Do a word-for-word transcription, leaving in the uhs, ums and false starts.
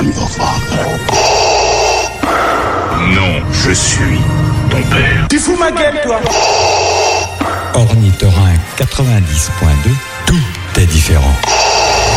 am your father. Non, je suis ton père. Tu fous ma gueule, toi. Ornithorynque quatre-vingt-dix point deux, tout est différent.